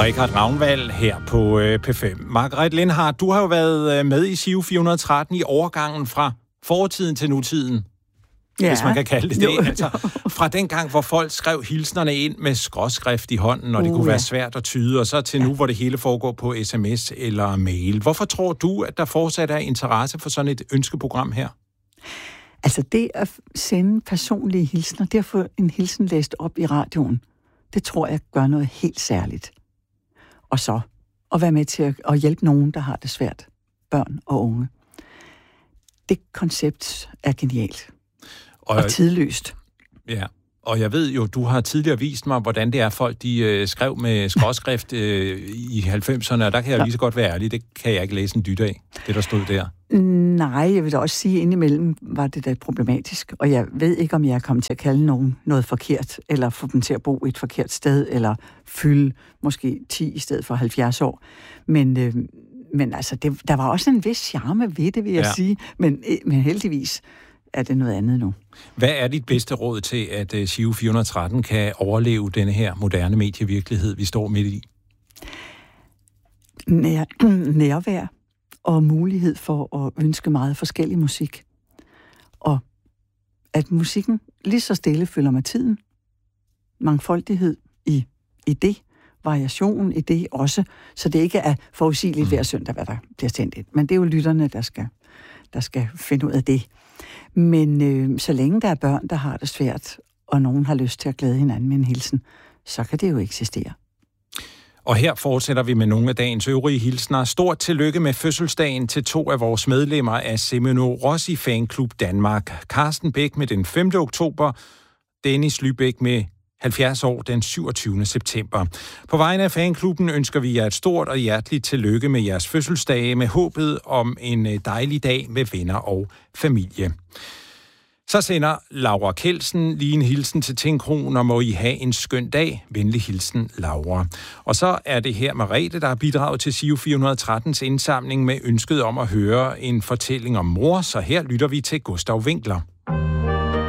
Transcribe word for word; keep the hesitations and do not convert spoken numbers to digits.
Richard Ravnvald her på øh, P fem. Margaret Lindhardt, du har jo været øh, med i Giro fire hundrede og tretten i overgangen fra fortiden til nutiden. Ja. Hvis man kan kalde det det. Jo, altså, fra den gang, hvor folk skrev hilsnerne ind med skråskrift i hånden, og det uh, kunne ja. være svært at tyde, og så til ja. nu, hvor det hele foregår på sms eller mail. Hvorfor tror du, at der fortsat er interesse for sådan et ønskeprogram her? Altså det at sende personlige hilsner, det at få en hilsen læst op i radioen, det tror jeg gør noget helt særligt. Og så at være med til at, at hjælpe nogen, der har det svært. Børn og unge. Det koncept er genialt. Og, og tidløst. Ja, og jeg ved jo, du har tidligere vist mig, hvordan det er, folk de øh, skrev med skråskrift øh, i halvfemserne, og der kan jeg ja. lige så godt være ærlig, det kan jeg ikke læse en dyt af, det der stod der. Nej, jeg vil da også sige, at indimellem var det da problematisk, og jeg ved ikke, om jeg er kommet til at kalde nogen noget forkert, eller få dem til at bo et forkert sted, eller fylde måske ti i stedet for halvfjerds år. Men, øh, men altså, det, der var også en vis charme ved det, vil jeg ja. sige, men, men heldigvis er det noget andet nu. Hvad er dit bedste råd til, at Giro fire hundrede og tretten kan overleve denne her moderne medievirkelighed, vi står midt i? Nær, nærvær og mulighed for at ønske meget forskellig musik. Og at musikken lige så stille følger med tiden. Mangfoldighed i, i det. Variation i det også. Så det ikke er forudsigeligt hver søndag, hvad der bliver sendt ind. Men det er jo lytterne, der skal, der skal finde ud af det. Men øh, så længe der er børn, der har det svært, og nogen har lyst til at glæde hinanden med en hilsen, så kan det jo eksistere. Og her fortsætter vi med nogle af dagens øvrige hilsner. Stort tillykke med fødselsdagen til to af vores medlemmer af Semino Rossi Fanklub Danmark. Carsten Bæk med den femte oktober, Dennis Lybæk med halvfjerds år den syvogtyvende september. På vegne af fanklubben ønsker vi jer et stort og hjerteligt tillykke med jeres fødselsdage, med håbet om en dejlig dag med venner og familie. Så sender Laura Kelsen lige en hilsen til Tinkron, og må I have en skøn dag. Venlig hilsen, Laura. Og så er det her Merete, der har bidraget til Giro fire hundrede og trettens indsamling med ønsket om at høre en fortælling om mor, så her lytter vi til Gustav Winkler.